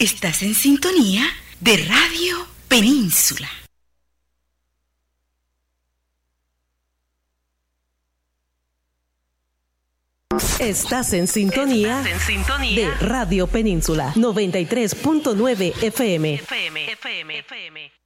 Estás en sintonía de Radio Península. Estás en sintonía de Radio Península 93.9 FM.